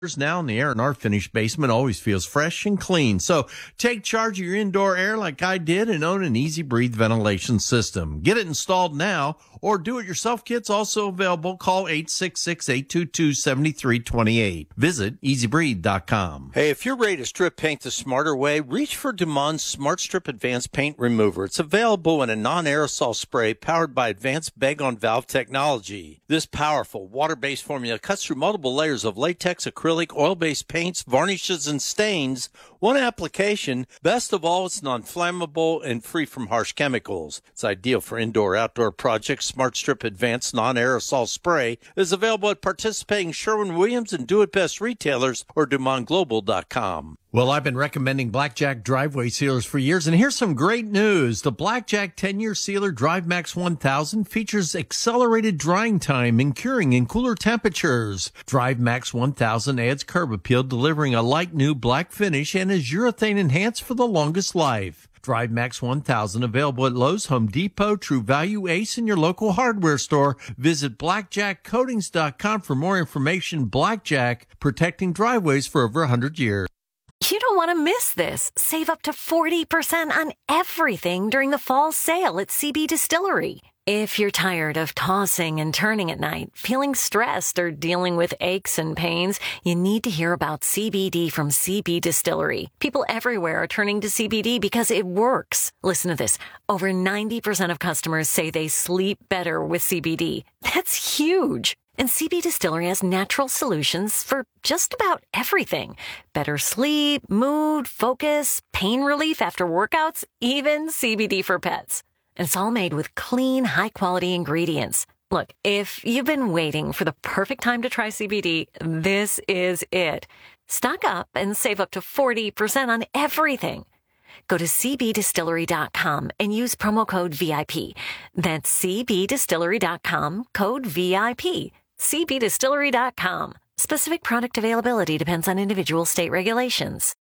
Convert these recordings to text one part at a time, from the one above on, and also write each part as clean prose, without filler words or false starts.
now, and the air in our finished basement always feels fresh and clean. So take charge of your indoor air like I did and own an Easy Breathe ventilation system. Get it installed now, or do-it-yourself kits also available. Call 866-822-7328. Visit EasyBreathe.com. Hey, if you're ready to strip paint the smarter way, reach for Demond's Smart Strip Advanced Paint Remover. It's available in a non-aerosol spray powered by advanced bag-on-valve technology. This powerful water-based formula cuts through multiple layers of latex, acrylic, oil-based paints, varnishes, and stains. One application. Best of all, it's non-flammable and free from harsh chemicals. It's ideal for indoor-outdoor projects. Smart Strip Advanced Non-Aerosol Spray is available at participating Sherwin-Williams and Do It Best retailers or DemondGlobal.com. Well, I've been recommending Blackjack driveway sealers for years, and here's some great news. The Blackjack 10-year sealer DriveMax 1000 features accelerated drying time and curing in cooler temperatures. DriveMax 1000 adds curb appeal, delivering a light new black finish, and is urethane enhanced for the longest life. DriveMax 1000 available at Lowe's, Home Depot, True Value, Ace, and your local hardware store. Visit blackjackcoatings.com for more information. Blackjack, protecting driveways for over 100 years. You don't want to miss this. Save up to 40% on everything during the fall sale at CB Distillery. If you're tired of tossing and turning at night, feeling stressed, or dealing with aches and pains, you need to hear about CBD from CB Distillery. People everywhere are turning to CBD because it works. Listen to this. Over 90% of customers say they sleep better with CBD. That's huge. And CB Distillery has natural solutions for just about everything. Better sleep, mood, focus, pain relief after workouts, even CBD for pets. And it's all made with clean, high-quality ingredients. Look, if you've been waiting for the perfect time to try CBD, this is it. Stock up and save up to 40% on everything. Go to cbdistillery.com and use promo code VIP. That's cbdistillery.com, code VIP. cbdistillery.com. Specific product availability depends on individual state regulations.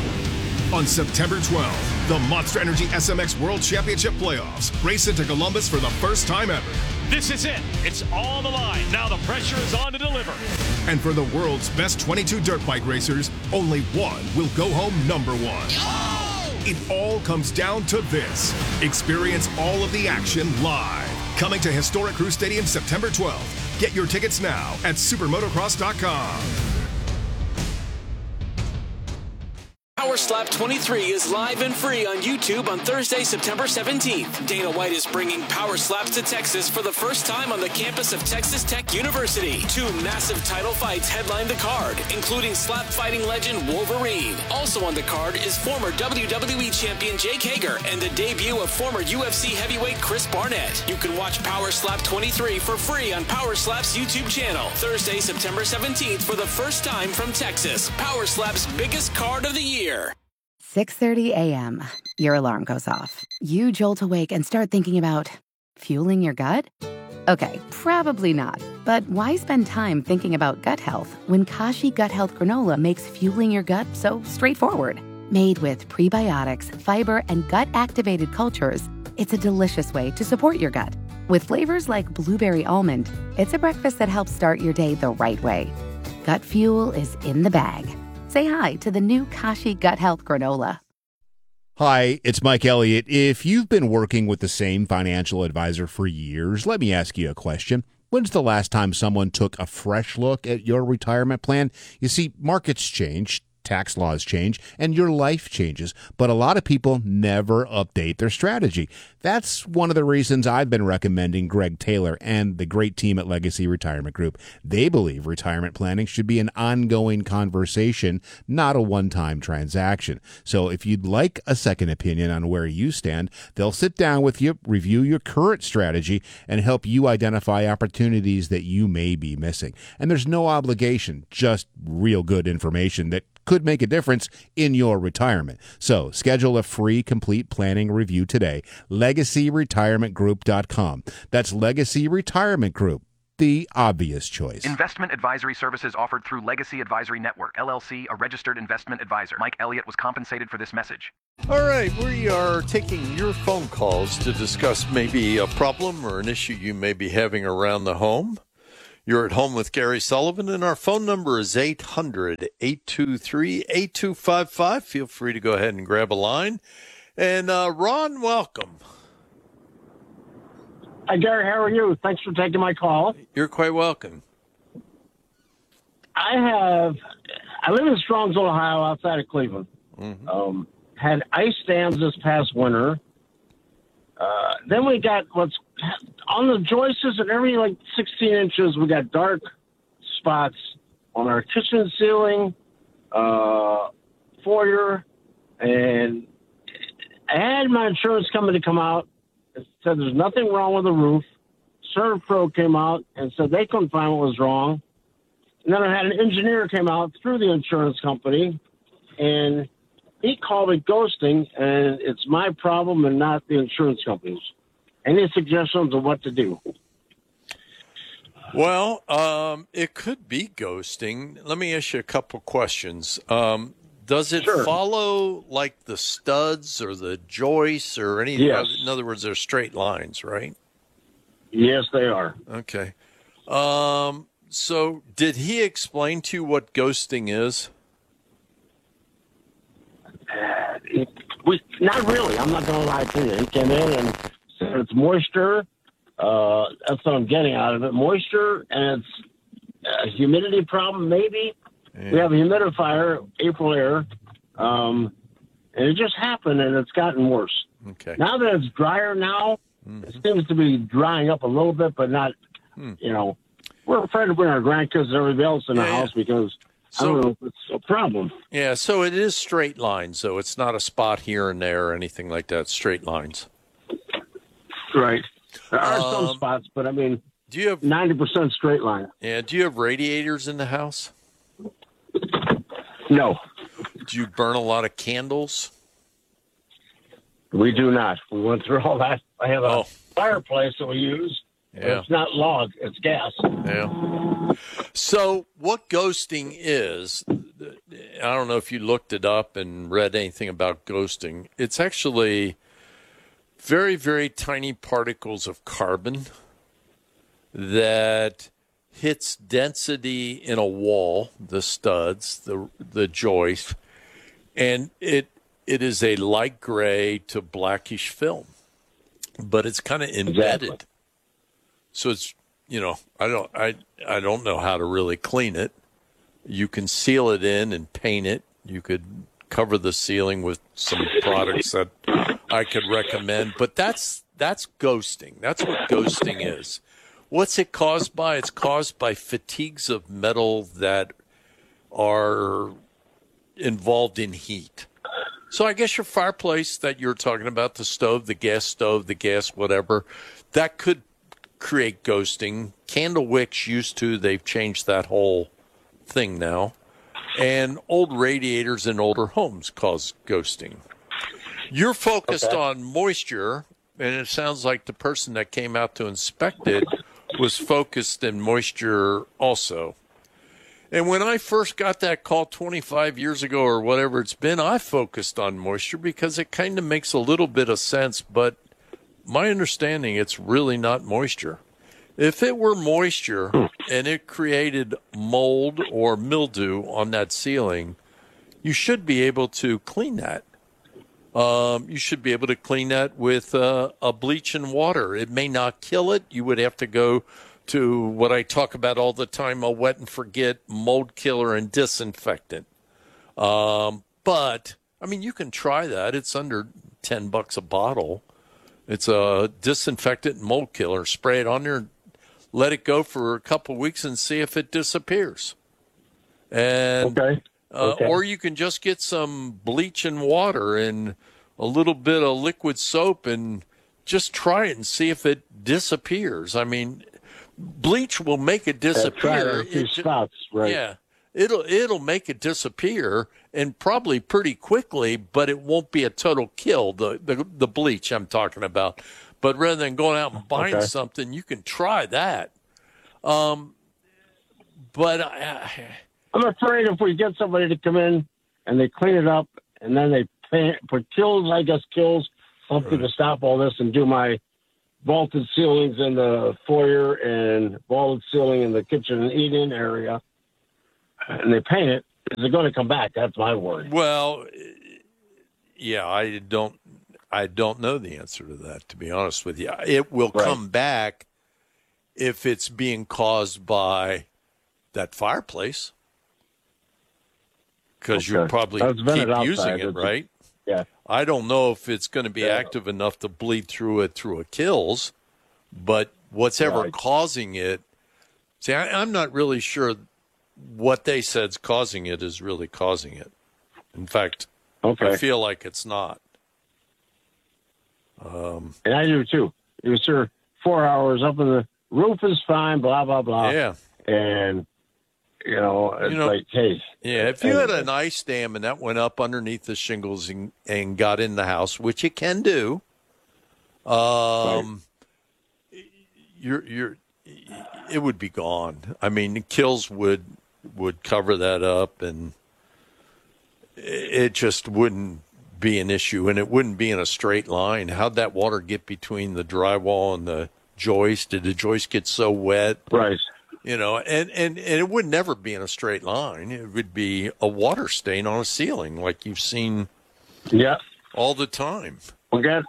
On September 12th, the Monster Energy SMX World Championship Playoffs race into Columbus for the first time ever. This is it. It's on the line. Now the pressure is on to deliver. And for the world's best 22 dirt bike racers, only one will go home number one. Oh! It all comes down to this. Experience all of the action live. Coming to Historic Crew Stadium September 12th. Get your tickets now at supermotocross.com. Power Slap 23 is live and free on YouTube on Thursday, September 17th. Dana White is bringing Power Slaps to Texas for the first time on the campus of Texas Tech University. Two massive title fights headline the card, including slap fighting legend Wolverine. Also on the card is former WWE champion Jake Hager and the debut of former UFC heavyweight Chris Barnett. You can watch Power Slap 23 for free on Power Slap's YouTube channel. Thursday, September 17th for the first time from Texas. Power Slap's biggest card of the year. 6:30 a.m. Your alarm goes off. You jolt awake and start thinking about fueling your gut? Okay, probably not. But why spend time thinking about gut health when Kashi Gut Health Granola makes fueling your gut so straightforward? Made with prebiotics, fiber, and gut-activated cultures, it's a delicious way to support your gut. With flavors like blueberry almond, it's a breakfast that helps start your day the right way. Gut fuel is in the bag. Say hi to the new Kashi Gut Health Granola. Hi, it's Mike Elliott. If you've been working with the same financial advisor for years, let me ask you a question. When's the last time someone took a fresh look at your retirement plan? You see, markets change, tax laws change, and your life changes, but a lot of people never update their strategy. That's one of the reasons I've been recommending Greg Taylor and the great team at Legacy Retirement Group. They believe retirement planning should be an ongoing conversation, not a one-time transaction. So if you'd like a second opinion on where you stand, they'll sit down with you, review your current strategy, and help you identify opportunities that you may be missing. And there's no obligation, just real good information that could make a difference in your retirement. So schedule a free complete planning review today. LegacyRetirementGroup.com. That's Legacy Retirement Group, the obvious choice. Investment advisory services offered through Legacy Advisory Network, LLC, a registered investment advisor. Mike Elliott was compensated for this message. All right, we are taking your phone calls to discuss maybe a problem or an issue you may be having around the home. You're at home with Gary Sullivan, and our phone number is 800-823-8255. Feel free to go ahead and grab a line. And Ron, welcome. Hi, Gary. How are you? Thanks for taking my call. You're quite welcome. I live in Strongsville, Ohio, outside of Cleveland. Mm-hmm. Had ice dams this past winter. Then we got what's on the joists and everything, like 16 inches. We got dark spots on our kitchen ceiling, foyer, and I had my insurance company come out and said there's nothing wrong with the roof. ServPro came out and said they couldn't find what was wrong. And then I had an engineer came out through the insurance company, and he called it ghosting, and it's my problem and not the insurance company's. Any suggestions of what to do? Well, it could be ghosting. Let me ask you a couple questions. Does it follow like the studs or the joists or anything? Yes. In other words, they're straight lines, right? Yes, they are. Okay. So did he explain to you what ghosting is? Not really. I'm not going to lie to you. He came in and said it's moisture. That's what I'm getting out of it. Moisture, and it's a humidity problem, maybe. Yeah. We have a humidifier, April air, and it just happened, and it's gotten worse. Okay. Now that it's drier now, it seems to be drying up a little bit, but not, we're afraid to bring our grandkids and everybody else in the house because I don't know if it's a problem. Yeah, so it is straight lines, so it's not a spot here and there or anything like that. Straight lines. Right. There are some spots, but I mean, do you have 90% straight line? Yeah. Do you have radiators in the house? No. Do you burn a lot of candles? We do not. We went through all that. I have a fireplace that we use. Yeah. It's not log, it's gas. Yeah. So what ghosting is, I don't know if you looked it up and read anything about ghosting. It's actually very, very tiny particles of carbon that hits density in a wall, the studs, the joist, and it is a light gray to blackish film, but it's kind of embedded. Exactly. So it's, I don't know how to really clean it. You can seal it in and paint it. You could cover the ceiling with some products that I could recommend, but that's ghosting. That's what ghosting is. What's it caused by? It's caused by fatigues of metal that are involved in heat. So I guess your fireplace that you're talking about, the stove, the gas whatever, that could create ghosting. Candle wicks used to. They've changed that whole thing now. And old radiators in older homes cause ghosting. You're focused on moisture, and it sounds like the person that came out to inspect it was focused in moisture also. And when I first got that call 25 years ago or whatever it's been, I focused on moisture because it kind of makes a little bit of sense, but my understanding, it's really not moisture. If it were moisture and it created mold or mildew on that ceiling, you should be able to clean that. You should be able to clean that with a bleach and water. It may not kill it. You would have to go to what I talk about all the time, a wet and forget mold killer and disinfectant. But, I mean, you can try that. It's under $10 a bottle. It's a disinfectant and mold killer. Spray it on there, let it go for a couple of weeks and see if it disappears. And or you can just get some bleach and water and a little bit of liquid soap and just try it and see if it disappears. I mean, bleach will make it disappear. Right. Yeah, it'll make it disappear, and probably pretty quickly, but it won't be a total kill. The bleach I'm talking about. But rather than going out and buying something, you can try that. But I'm afraid if we get somebody to come in and they clean it up and then they put kills, something to stop all this and do my vaulted ceilings in the foyer and vaulted ceiling in the kitchen and eat-in area, and they paint it, is it going to come back? That's my worry. Well, yeah, I don't know the answer to that, to be honest with you. It will come back if it's being caused by that fireplace, because you probably keep using it, right? Yeah. I don't know if it's going to be active enough to bleed through it through a kills, but what's ever causing it, see, I'm not really sure what they said's causing it is really causing it. In fact, I feel like it's not. And I do too. It was 4 hours up in the roof is fine, blah, blah, blah. Yeah. And, it's like, hey. Yeah, if you had an ice dam and that went up underneath the shingles and got in the house, which it can do, it would be gone. I mean, the kills would cover that up, and it just wouldn't be an issue, and it wouldn't be in a straight line. How'd that water get between the drywall and the joist? Did the joist get so wet? Right. And it would never be in a straight line. It would be a water stain on a ceiling like you've seen all the time. Well, and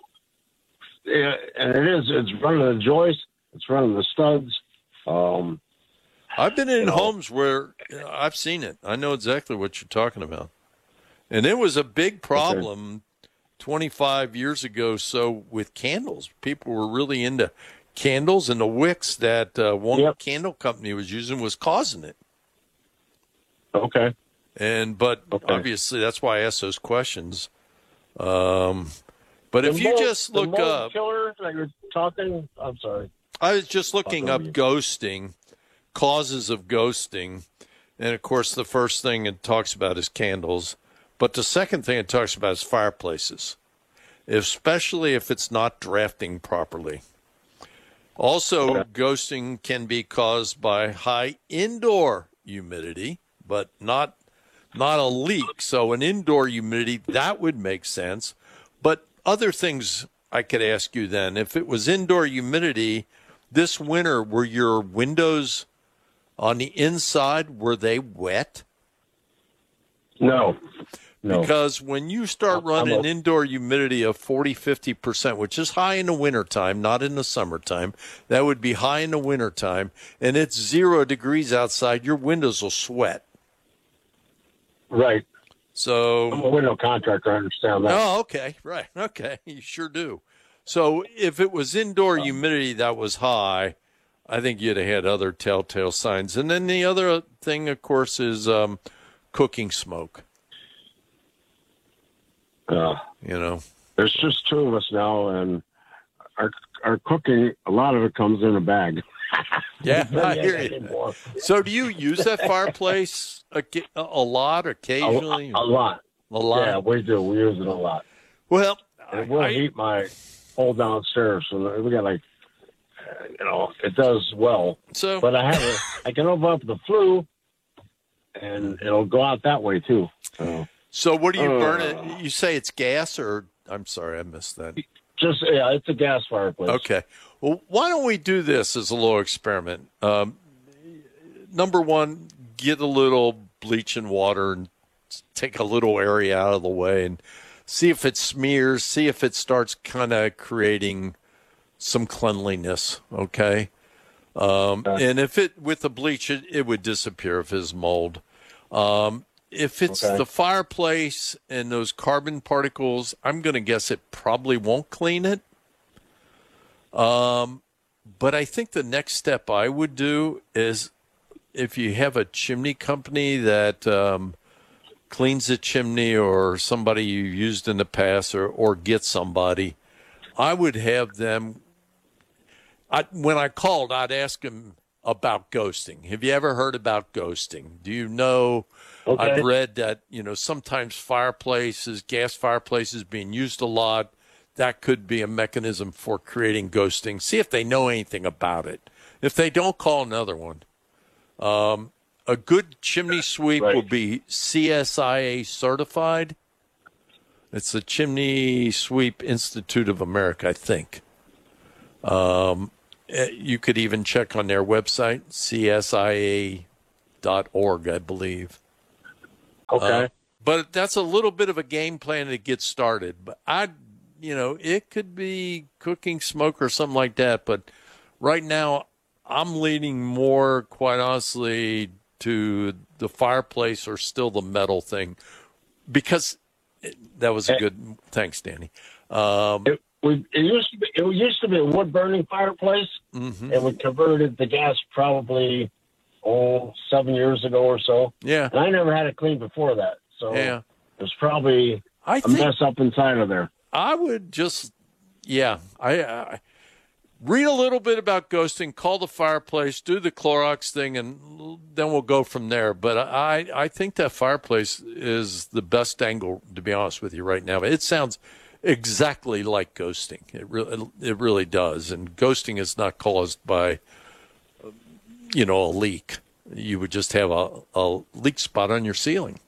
it's running the joist, it's running the studs. I've been in homes where I've seen it. I know exactly what you're talking about. And it was a big problem 25 years ago so with candles. People were really into candles, and the wicks that one candle company was using was causing it. Okay. But obviously that's why I ask those questions. But if you just look up killer that you're talking, I'm sorry. I was just looking up ghosting, causes of ghosting, and of course the first thing it talks about is candles, but the second thing it talks about is fireplaces, especially if it's not drafting properly. Also, ghosting can be caused by high indoor humidity, but not a leak. So an indoor humidity, that would make sense. But other things I could ask you then, if it was indoor humidity this winter, were your windows on the inside, were they wet? No. Because when you start running indoor humidity of 40, 50%, which is high in the wintertime, not in the summertime, that would be high in the wintertime, and it's 0 degrees outside, your windows will sweat. Right. So I'm a window contractor, I understand that. Oh, okay. Right. Okay. You sure do. So if it was indoor humidity that was high, I think you'd have had other telltale signs. And then the other thing, of course, is cooking smoke. There's just two of us now, and our cooking, a lot of it comes in a bag. Yeah, I hear you. So do you use that fireplace a lot, occasionally? A lot. A lot? Yeah, we do. We use it a lot. Well, it will heat my whole downstairs, so we got it does well. So, but I can open up the flue, and it'll go out that way too. So what do you burn it? You say it's gas, or I'm sorry, I missed that. It's a gas fireplace. Okay. Well, why don't we do this as a little experiment? Number one, get a little bleach and water and take a little area out of the way and see if it smears, see if it starts kind of creating some cleanliness, okay? And if with the bleach, it would disappear if it's mold. If it's the fireplace and those carbon particles, I'm going to guess it probably won't clean it. But I think the next step I would do is if you have a chimney company that cleans the chimney or somebody you used in the past or get somebody, I would have them. When I called, I'd ask them about ghosting. Have you ever heard about ghosting? Do you know? Okay. I've read that, sometimes gas fireplaces being used a lot, that could be a mechanism for creating ghosting. See if they know anything about it. If they don't, call another one. A good chimney sweep will be CSIA certified. It's the Chimney Sweep Institute of America, I think. You could even check on their website, csia.org, I believe. Okay. But that's a little bit of a game plan to get started. But it could be cooking, smoke, or something like that. But right now, I'm leaning more, quite honestly, to the fireplace or still the metal thing, because that was a good. Thanks, Danny. It used to be a wood burning fireplace, and we converted the gas probably 7 years ago or so. Yeah, and I never had it cleaned before that, so yeah, there's probably a mess up inside of there. I would just, I read a little bit about ghosting, call the fireplace, do the Clorox thing, and then we'll go from there. But I think that fireplace is the best angle, to be honest with you, right now. It sounds exactly like ghosting. It really does. And ghosting is not caused by, a leak. You would just have a leak spot on your ceiling.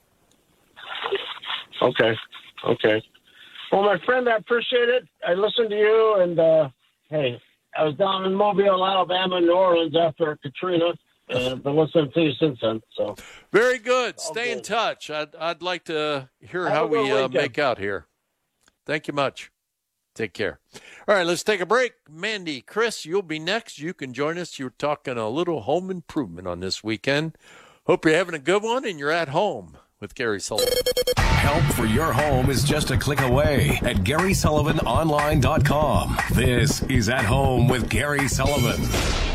Okay. Well, my friend, I appreciate it. I listened to you, and hey, I was down in Mobile, Alabama, New Orleans after Katrina, and I've been listening to you since then. So very good. Stay in touch. I'd like to hear how we make out here. Thank you much. Take care. All right, let's take a break. Mandy, Chris, you'll be next. You can join us. You're talking a little home improvement on this weekend. Hope you're having a good one and you're at home with Gary Sullivan. Help for your home is just a click away at GarySullivanOnline.com. This is At Home with Gary Sullivan.